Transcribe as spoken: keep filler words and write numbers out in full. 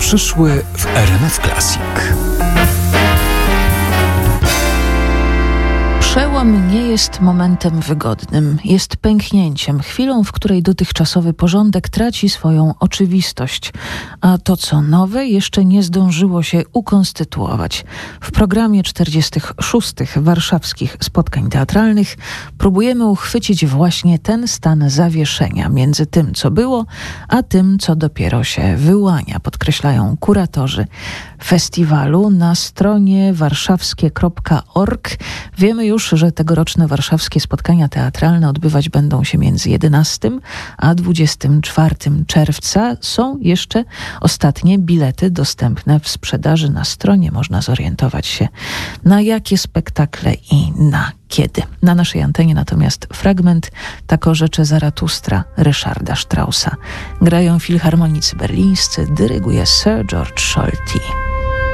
przyszły w R M F Classic. Przełom nie jest momentem wygodnym, jest pęknięciem, chwilą, w której dotychczasowy porządek traci swoją oczywistość, a to, co nowe, jeszcze nie zdążyło się ukonstytuować. W programie czterdziestych szóstych warszawskich spotkań teatralnych próbujemy uchwycić właśnie ten stan zawieszenia między tym, co było, a tym, co dopiero się wyłania, podkreślają kuratorzy festiwalu. Na stronie warszawskie kropka org wiemy już, że tegoroczne warszawskie spotkania teatralne odbywać będą się między jedenastego a dwudziestego czwartego czerwca. Są jeszcze ostatnie bilety dostępne w sprzedaży na stronie. Można zorientować się, na jakie spektakle i na kiedy. Na naszej antenie natomiast fragment Tak orzecze Zaratustra Ryszarda Straussa. Grają filharmonicy berlińscy, dyryguje Sir George Solti.